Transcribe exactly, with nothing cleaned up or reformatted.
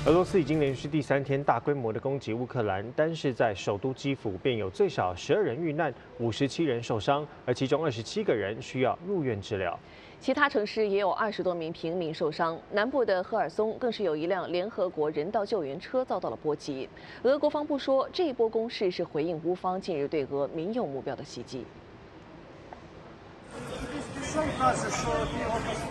俄罗斯已经连续第三天大规模的攻击乌克兰，单是在首都基辅便有最少十二人遇难，五十七人受伤，而其中二十七个人需要入院治疗。 其他城市也有二十多名平民受伤，南部的赫尔松更是有一辆联合国人道救援车遭到了波及。俄国防部说，这一波攻势是回应乌方近日对俄民用目标的袭击。